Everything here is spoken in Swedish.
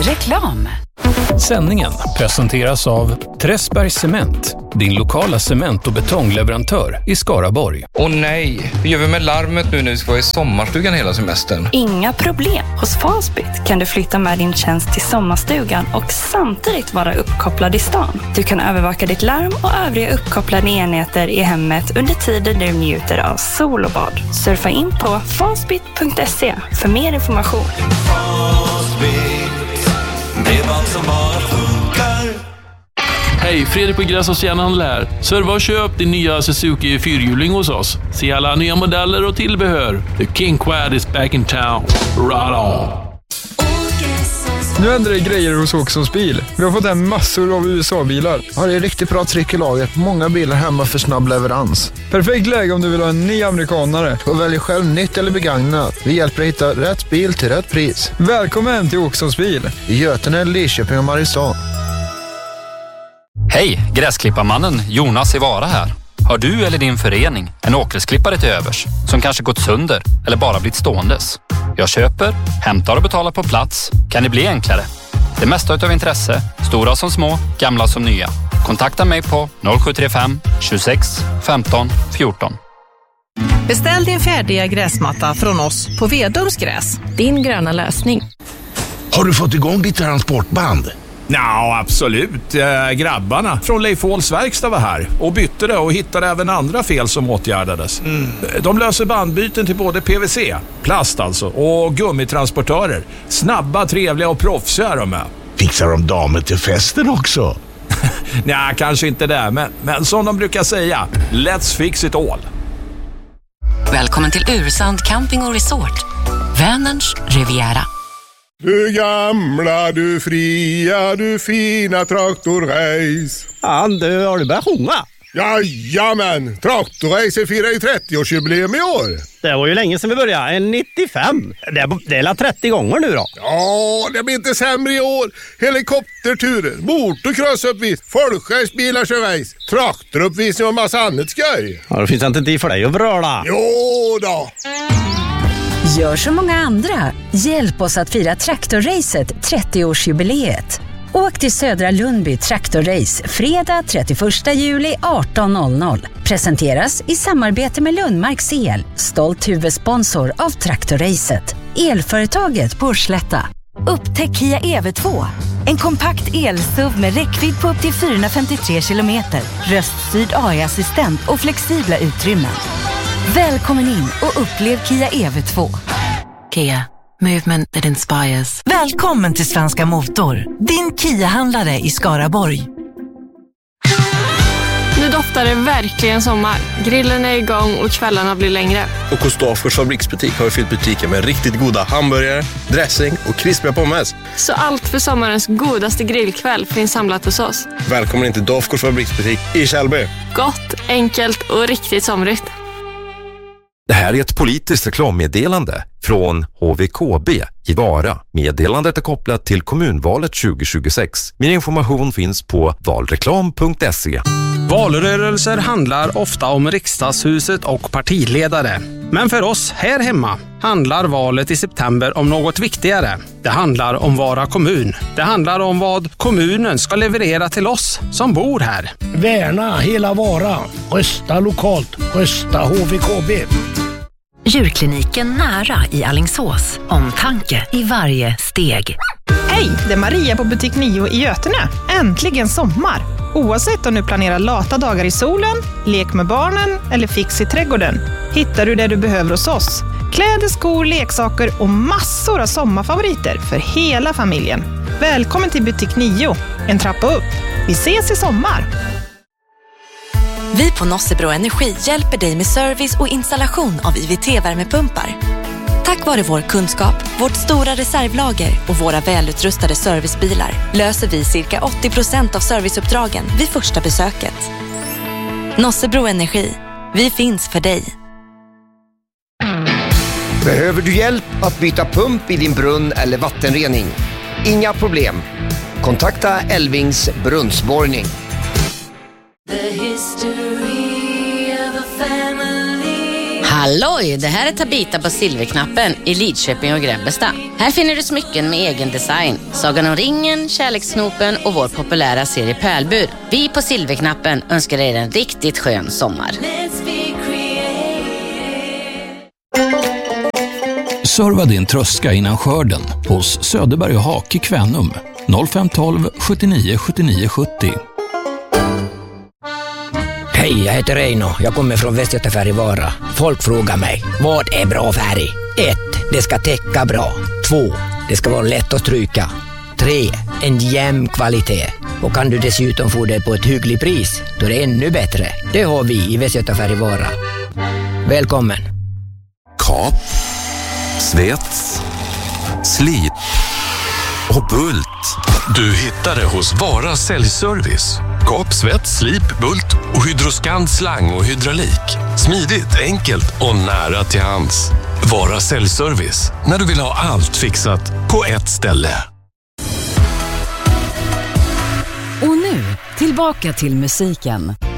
Reklam. Sändningen presenteras av Träsbergs Cement, din lokala cement- och betongleverantör i Skaraborg. Åh nej, hur gör vi med larmet nu när vi ska vara i sommarstugan hela semestern? Inga problem. Hos Fastbit kan du flytta med din tjänst till sommarstugan och samtidigt vara uppkopplad i stan. Du kan övervaka ditt larm och övriga uppkopplade enheter i hemmet under tiden du njuter av sol och bad. Surfa in på fastbit.se för mer information. Det är vad som bara funkar. Hej, Fredrik på Gräs Järnhandel här. Serva och köp din nya Suzuki fyrhjuling hos oss. Se alla nya modeller och tillbehör. The King Quad is back in town. Right on! Nu händer det grejer hos Åkessons bil. Vi har fått hem massor av USA-bilar. Ja, det är riktigt bra trick i laget. Många bilar hemma för snabb leverans. Perfekt läge om du vill ha en ny amerikanare. Och välj själv nytt eller begagnat. Vi hjälper dig hitta rätt bil till rätt pris. Välkommen till Åkessons bil. I Götene, Lidköping och Mariestad. Hej, gräsklipparmannen Jonas i Vara här. Har du eller din förening en åkgräsklippare till övers som kanske gått sönder eller bara blivit ståendes? Jag köper, hämtar och betalar på plats. Kan det bli enklare? Det mesta utav intresse, stora som små, gamla som nya. Kontakta mig på 0735 26 15 14. Beställ din färdiga gräsmatta från oss på Vedums Gräs. Din gröna lösning. Har du fått igång ditt transportband? Ja, absolut. Grabbarna från Leif Håls verkstad var här och bytte det och hittade även andra fel som åtgärdades. De löser bandbyten till både PVC, plast alltså, och gummitransportörer. Snabba, trevliga och proffsiga de är. Fixar de damer till festen också? Nej, kanske inte det, men som de brukar säga, let's fix it all. Välkommen till Ursand Camping och Resort. Vänerns Riviera. Du gamla, du fria, du fina traktorrace. Ja, du, har du börjat sjunga? Jajamän, traktorrace firar ju 30-årsjubileum i år. Det var ju länge sedan vi började, 95. Det är 30 gånger nu då. Ja, det blir inte sämre i år. Helikopterturer, motorcrossuppvis, folkracebilar kör race, traktoruppvisning och massa annat skoj. Ja, det finns inte tid för dig att bröla. Jo då. Gör som många andra. Hjälp oss att fira traktorracet 30-årsjubileet. Åk till Södra Lundby Traktorrace fredag 31 juli 18.00. Presenteras i samarbete med Lundmarks El, stolt huvudsponsor av traktorracet. Elföretaget på Slätta. Upptäck Kia EV2. En kompakt el-SUV med räckvidd på upp till 453 kilometer. Röststyrd AI-assistent och flexibla utrymmen. Välkommen in och upplev Kia EV2. Kia. Movement that inspires. Välkommen till Svenska Motor. Din Kia-handlare i Skaraborg. Nu doftar det verkligen sommar. Grillen är igång och kvällarna blir längre. Och hos Dafgårds fabriksbutik har vi fyllt butiken med riktigt goda hamburgare, dressing och krispiga pommes. Så allt för sommarens godaste grillkväll finns samlat hos oss. Välkommen in till Dafgårds fabriksbutik i Kjellby. Gott, enkelt och riktigt somrigt. Det här är ett politiskt reklammeddelande från HVKB i Vara. Meddelandet är kopplat till kommunvalet 2026. Mer information finns på valreklam.se. Valrörelser handlar ofta om riksdagshuset och partiledare. Men för oss här hemma handlar valet i september om något viktigare. Det handlar om Vara kommun. Det handlar om vad kommunen ska leverera till oss som bor här. Värna hela Vara. Rösta lokalt. Rösta HVKB. Djurkliniken nära i Alingsås. Omtanke i varje steg. Hej, det är Maria på butik 9 i Götene. Äntligen sommar! Oavsett om du planerar lata dagar i solen, lek med barnen eller fix i trädgården, hittar du det du behöver hos oss. Kläder, skor, leksaker och massor av sommarfavoriter för hela familjen. Välkommen till butik 9, en trappa upp. Vi ses i sommar! Vi på Nossebro Energi hjälper dig med service och installation av IVT-värmepumpar. Tack vare vår kunskap, vårt stora reservlager och våra välutrustade servicebilar löser vi cirka 80% av serviceuppdragen vid första besöket. Nossebro Energi. Vi finns för dig. Behöver du hjälp att byta pump i din brunn eller vattenrening? Inga problem. Kontakta Elvings brunnsborrning. Halloj, det här är Tabita på Silverknappen i Lidköping och Grebbestad. Här finner du smycken med egen design. Sagan om ringen, kärlekssnopen och vår populära serie Pärlbur. Vi på Silverknappen önskar er en riktigt skön sommar. Serva din tröska innan skörden hos Söderberg och Hake Kvänum 0512 79 79 70. Hej, jag heter Reino. Jag kommer från Västgötafärg i Vara. Folk frågar mig, vad är bra färg? 1. Det ska täcka bra. 2. Det ska vara lätt att stryka. 3. En jämn kvalitet. Och kan du dessutom få det på ett hyggligt pris, då är det ännu bättre. Det har vi i Västgötafärg i Vara. Välkommen. Kap, svets, slip och bult. Du hittar det hos Vara säljservice. Kap, svets, slip, bult och Hydroskan slang och hydraulik. Smidigt, enkelt och nära till hands. Vara säljservice. När du vill ha allt fixat på ett ställe. Och nu, tillbaka till musiken.